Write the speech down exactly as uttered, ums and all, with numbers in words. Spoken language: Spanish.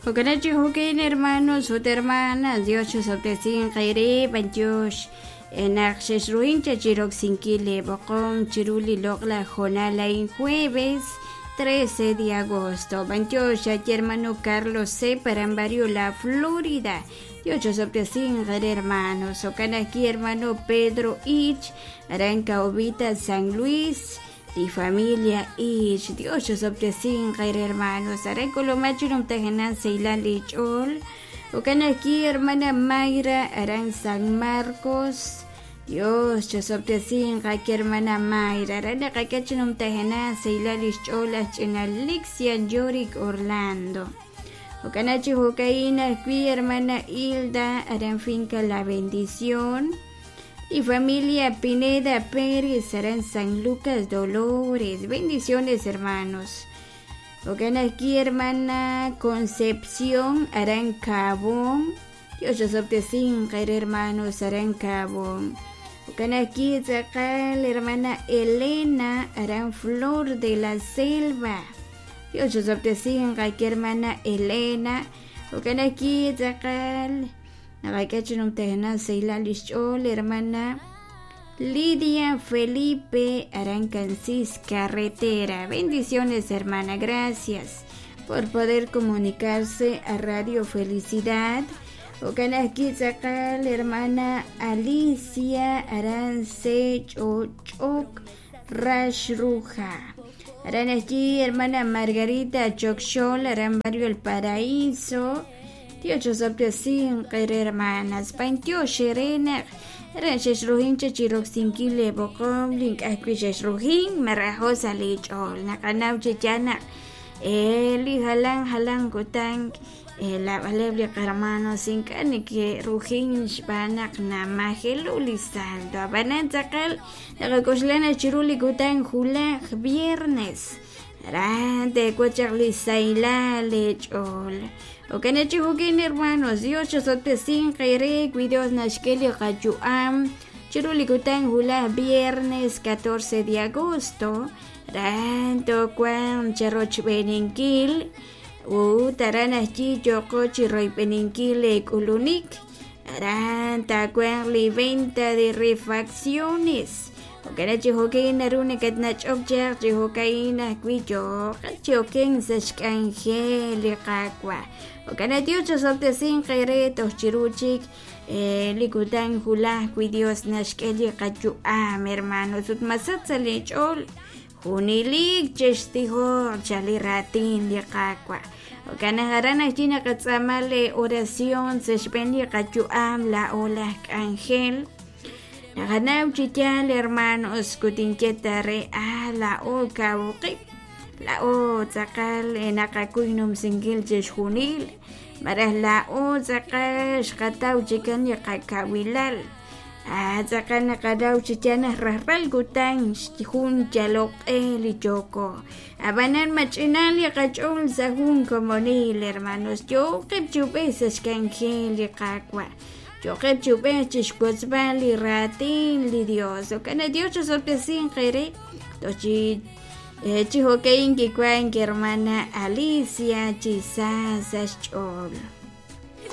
Hokanachi hokin hermanos, hot hermanas, Dios os obtecin kairi, banjos, enaxes ruin chachirok sinkile, bocón, chiruli logla, jonala en jueves trece de agosto. Banjos, aquí hermano Carlos C. Parambario, la Florida. Dios os obtecin kairi hermanos, Hokanaki hermano Pedro Ich, Aranca Ovita, San Luis. Y familia Ich, Dios os obtecin kairi hermanos, Aranco lo machinum tejenan Ceylan Lichol, Hokanaki hermana Mayra, Aran San Marcos, Dios os obtecin kaiki hermana Mayra, Arana kakachinum tejenan Ceylan Lichol, Achina Lixian Yorick Orlando, Hokanachi Hokaina, Qui hermana Hilda, Aran finca La Bendición. Y familia Pineda Pérez, Aran San Lucas Dolores, bendiciones hermanos. Ocan aquí hermana Concepción, Aran Cabón, Dios os obtecin kairi hermanos, Aran Cabón. Ocan aquí Zacal, hermana Elena, Aran Flor de la Selva, Dios os obtecin kaiki hermana Elena. Ocan aquí Zacal, Nagakachinum Tehena Seila Lishol, hermana Lidia Felipe Arancancis Carretera. Bendiciones, hermana. Gracias por poder comunicarse a Radio Felicidad. Okanaki Zakal, hermana Alicia Arancech Ochok Rashruja. Aranaki, hermana Margarita Chokshol, Aran Barrio El Paraíso. Dios os obtecin kairi hermanas, Pantio Sherena, Ranches Ruhin Chachirok Sinkile Bokom, Link Aquishes Ruhin, Marajosa Lichol, Nakanaw Chichana, Eli Halang Halang Kutang, La Valeblia Carmano Sinkani, que Ruhin Shbanak Namahelu Lisaldo, Abanan Zakal, Nagakoslana Chiruli Kutang Hula, Viernes, Rante Cuacharli Saila Lichol. Okanachi hukin hermanos, Dios os obtecin kairi, cuidaos nashkeli kachuam, chirulikutan hula viernes catorce de agosto, ranto kwan charoch beninkil, u taranachi choko chiroy beninkil kulunik, ranta kwan li venta de refacciones. Okanachi hukin narune katnach object, chihukaina cuicho, kachokin sashkangel kakwa. Okana Dios os obtecin kairi tochiruchik, likutan hula, cuidios nashkeli kachuam, hermanos, utmasat salichol, hunilik chestijo, chaliratin de kakwa. Okana harana china katsamale oración, seshpendi kachuam, la ola ángel. Naganaw chichal, hermanos, kutinquetare, a la o kabuki. La o zakal enakakuinum singil jeshunil, maras la o zakal shkataw chikan yakakawilal, a zakal nakadaw chichana rahral gutang jun chalok el choco, abanan machinal yakachol zahun comunil, hermanos, yo que chupes kangel yakakwa. Yo que chupes chishkutzbal y ratin li Dios, o que Dios os obtecin kairi, tochi Chihokein que hermana Alicia Chisas Chol.